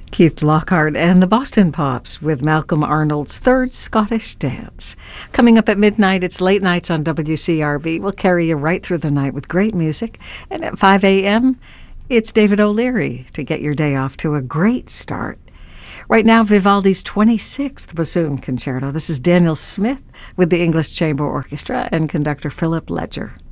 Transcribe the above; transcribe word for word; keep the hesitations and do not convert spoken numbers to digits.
Keith Lockhart and the Boston Pops with Malcolm Arnold's Third Scottish Dance. Coming up at midnight, it's Late Nights on W C R B. We'll carry you right through the night with great music. And at five a.m., it's David O'Leary to get your day off to a great start. Right now, Vivaldi's twenty-sixth Bassoon Concerto. This is Daniel Smith with the English Chamber Orchestra and conductor Philip Ledger.